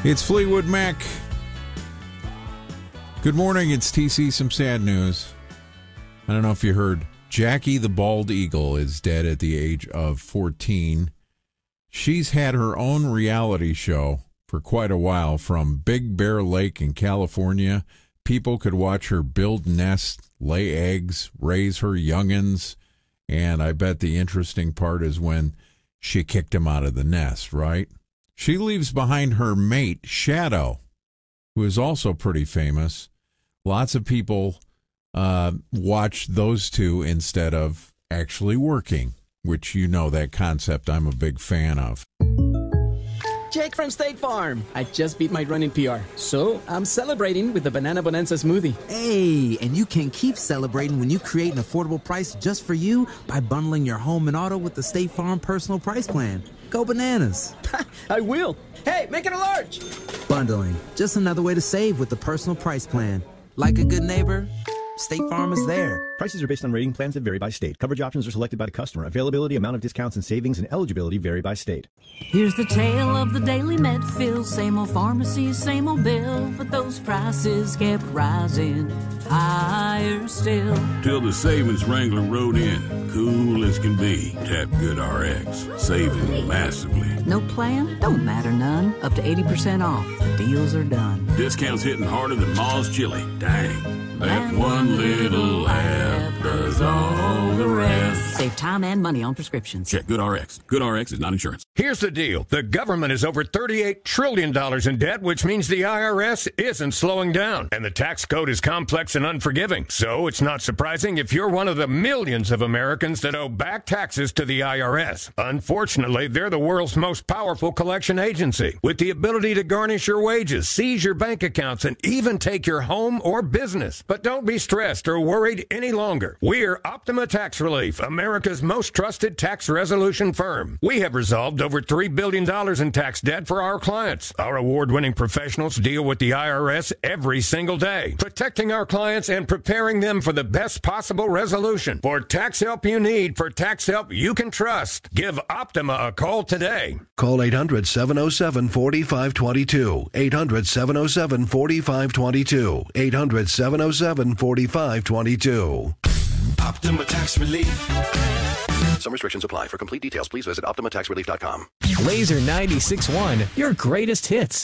It's Fleetwood Mac. Good morning, it's TC. Some sad news. I don't know if you heard. Jackie the Bald Eagle is dead at the age of 14. She's had her own reality show for quite a while. From Big Bear Lake in California, people could watch her build nests, lay eggs, raise her youngins, and I bet the interesting part is when she kicked him out of the nest, right? She leaves behind her mate, Shadow, who is also pretty famous. Lots of people watch those two instead of actually working, which you know that concept I'm a big fan of. Jake from State Farm. I just beat my running PR, so I'm celebrating with the Banana Bonanza smoothie. Hey, and you can keep celebrating when you create an affordable price just for you by bundling your home and auto with the State Farm Personal Price Plan. Go bananas. I will. Hey, make it a large. Bundling. Just another way to save with the Personal Price Plan. Like a good neighbor, State Farm is there. Prices are based on rating plans that vary by state. Coverage options are selected by the customer. Availability, amount of discounts and savings, and eligibility vary by state. Here's the tale of the daily Medfield. Same old pharmacy, same old bill, but those prices kept rising higher still. Till the savings wrangler rode in, cool as can be. Tap Good RX, saving massively. No plan? Don't matter none. Up to 80% off. The deals are done. Discounts hitting harder than Ma's chili. Dang. That one little app does all the rest. Save time and money on prescriptions. Check Good RX. Good RX is not insurance. Here's the deal. The government is over $38 trillion in debt, which means the IRS isn't slowing down. And the tax code is complex and unforgiving. So it's not surprising if you're one of the millions of Americans that owe back taxes to the IRS. Unfortunately, they're the world's most powerful collection agency, with the ability to garnish your wages, seize your bank accounts, and even take your home or business. But don't be stressed or worried any longer. We're Optima Tax Relief, America's most trusted tax resolution firm. We have resolved over $3 billion in tax debt for our clients. Our award-winning professionals deal with the IRS every single day, protecting our clients and preparing them for the best possible resolution. For tax help you need, for tax help you can trust, give Optima a call today. Call 800-707-4522. 800-707-4522. 800-707-4522. Optima Tax Relief. Some restrictions apply. For complete details, please visit OptimaTaxRelief.com. Laser 96.1, your greatest hits.